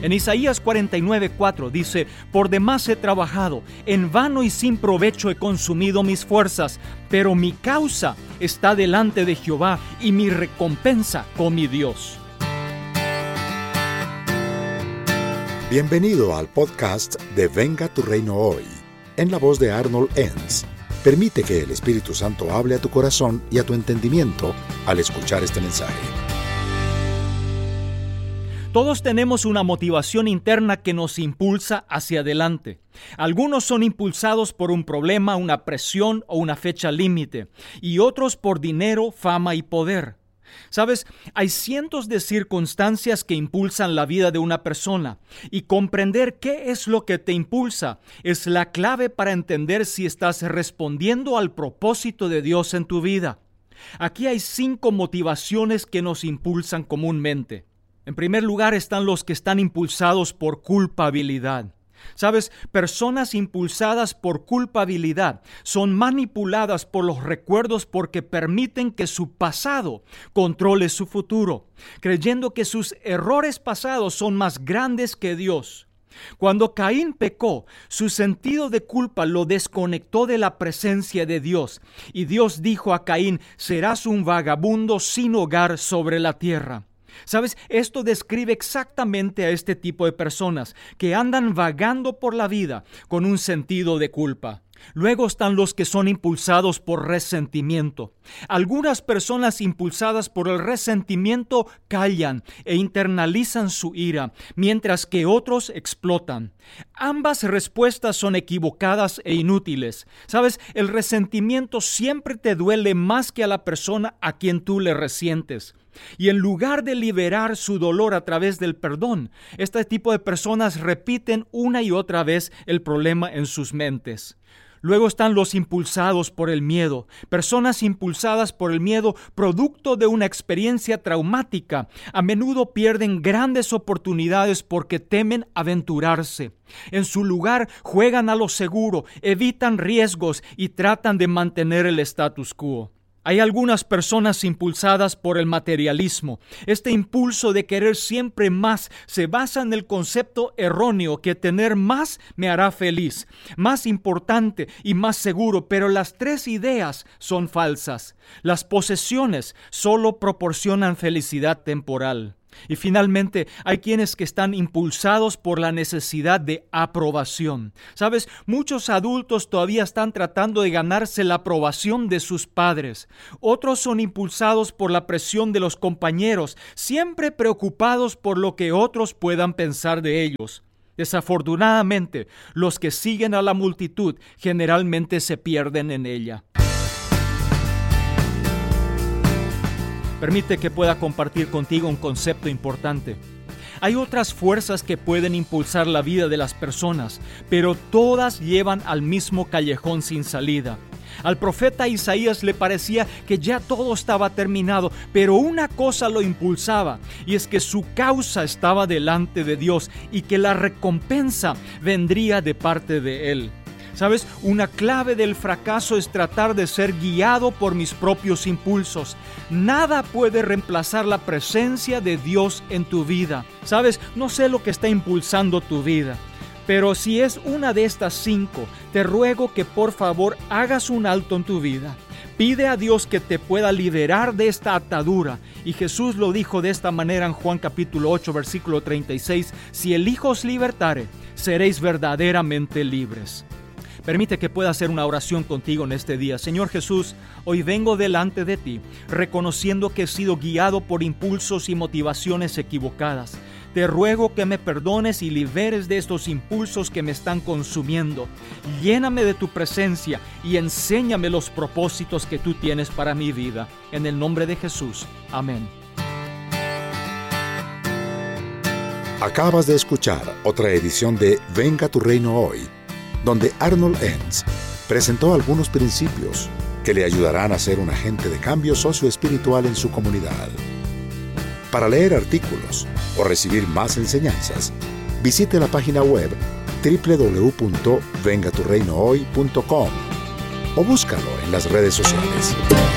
En Isaías 49:4 dice: por demás he trabajado, en vano y sin provecho he consumido mis fuerzas, pero mi causa está delante de Jehová y mi recompensa con mi Dios. Bienvenido al podcast de Venga tu Reino Hoy, en la voz de Arnold Enns. Permite que el Espíritu Santo hable a tu corazón y a tu entendimiento al escuchar este mensaje. Todos tenemos una motivación interna que nos impulsa hacia adelante. Algunos son impulsados por un problema, una presión o una fecha límite, y otros por dinero, fama y poder. ¿Sabes? Hay cientos de circunstancias que impulsan la vida de una persona, y comprender qué es lo que te impulsa es la clave para entender si estás respondiendo al propósito de Dios en tu vida. Aquí hay 5 motivaciones que nos impulsan comúnmente. En primer lugar están los que están impulsados por culpabilidad. ¿Sabes? Personas impulsadas por culpabilidad son manipuladas por los recuerdos porque permiten que su pasado controle su futuro, creyendo que sus errores pasados son más grandes que Dios. Cuando Caín pecó, su sentido de culpa lo desconectó de la presencia de Dios, y Dios dijo a Caín: serás un vagabundo sin hogar sobre la tierra. ¿Sabes? Esto describe exactamente a este tipo de personas que andan vagando por la vida con un sentido de culpa. Luego están los que son impulsados por resentimiento. Algunas personas impulsadas por el resentimiento callan e internalizan su ira, mientras que otros explotan. Ambas respuestas son equivocadas e inútiles. ¿Sabes? El resentimiento siempre te duele más que a la persona a quien tú le resientes. Y en lugar de liberar su dolor a través del perdón, este tipo de personas repiten una y otra vez el problema en sus mentes. Luego están los impulsados por el miedo. Personas impulsadas por el miedo, producto de una experiencia traumática, a menudo pierden grandes oportunidades porque temen aventurarse. En su lugar, juegan a lo seguro, evitan riesgos y tratan de mantener el status quo. Hay algunas personas impulsadas por el materialismo. Este impulso de querer siempre más se basa en el concepto erróneo que tener más me hará feliz, más importante y más seguro, pero las 3 ideas son falsas. Las posesiones solo proporcionan felicidad temporal. Y finalmente, hay quienes que están impulsados por la necesidad de aprobación. ¿Sabes? Muchos adultos todavía están tratando de ganarse la aprobación de sus padres. Otros son impulsados por la presión de los compañeros, siempre preocupados por lo que otros puedan pensar de ellos. Desafortunadamente, los que siguen a la multitud generalmente se pierden en ella. Permite que pueda compartir contigo un concepto importante. Hay otras fuerzas que pueden impulsar la vida de las personas, pero todas llevan al mismo callejón sin salida. Al profeta Isaías le parecía que ya todo estaba terminado, pero una cosa lo impulsaba, y es que su causa estaba delante de Dios y que la recompensa vendría de parte de Él. ¿Sabes? Una clave del fracaso es tratar de ser guiado por mis propios impulsos. Nada puede reemplazar la presencia de Dios en tu vida. ¿Sabes? No sé lo que está impulsando tu vida, pero si es una de estas 5, te ruego que por favor hagas un alto en tu vida. Pide a Dios que te pueda liberar de esta atadura. Y Jesús lo dijo de esta manera en Juan capítulo 8, versículo 36. Si el Hijo os libertare, seréis verdaderamente libres. Permite que pueda hacer una oración contigo en este día. Señor Jesús, hoy vengo delante de ti, reconociendo que he sido guiado por impulsos y motivaciones equivocadas. Te ruego que me perdones y liberes de estos impulsos que me están consumiendo. Lléname de tu presencia y enséñame los propósitos que tú tienes para mi vida. En el nombre de Jesús. Amén. Acabas de escuchar otra edición de Venga tu Reino Hoy, donde Arnold Enns presentó algunos principios que le ayudarán a ser un agente de cambio socioespiritual en su comunidad. Para leer artículos o recibir más enseñanzas, visite la página web www.vengaturreinohoy.com o búscalo en las redes sociales.